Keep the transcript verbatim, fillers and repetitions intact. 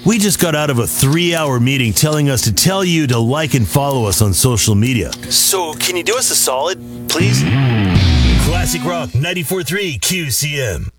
We just got out of a three-hour meeting telling us to tell you to like and follow us on social media. So, can you do us a solid, please? Classic Rock ninety-four point three Q C M.